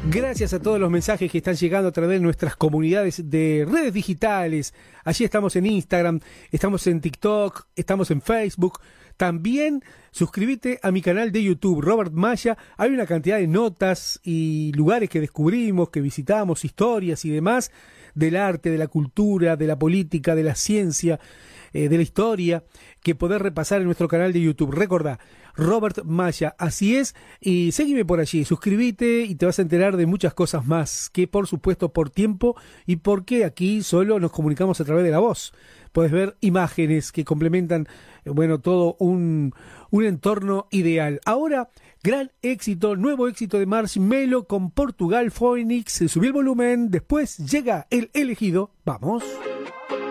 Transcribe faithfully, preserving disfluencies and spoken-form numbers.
Gracias a todos los mensajes que están llegando a través de nuestras comunidades de redes digitales. Allí estamos en Instagram, estamos en TikTok, estamos en Facebook. También suscríbete a mi canal de YouTube, Robert Maya. Hay una cantidad de notas y lugares que descubrimos, que visitamos, historias y demás, del arte, de la cultura, de la política, de la ciencia, eh, de la historia, que podés repasar en nuestro canal de YouTube. Recordá, Robert Maya, así es, y seguime por allí, suscríbete y te vas a enterar de muchas cosas más, que por supuesto por tiempo y porque aquí solo nos comunicamos a través de la voz. Podés ver imágenes que complementan, bueno, todo un, un entorno ideal. Ahora, gran éxito, nuevo éxito de Marshmello con Portugal Phoenix. Subí el volumen, después llega El Elegido. Vamos.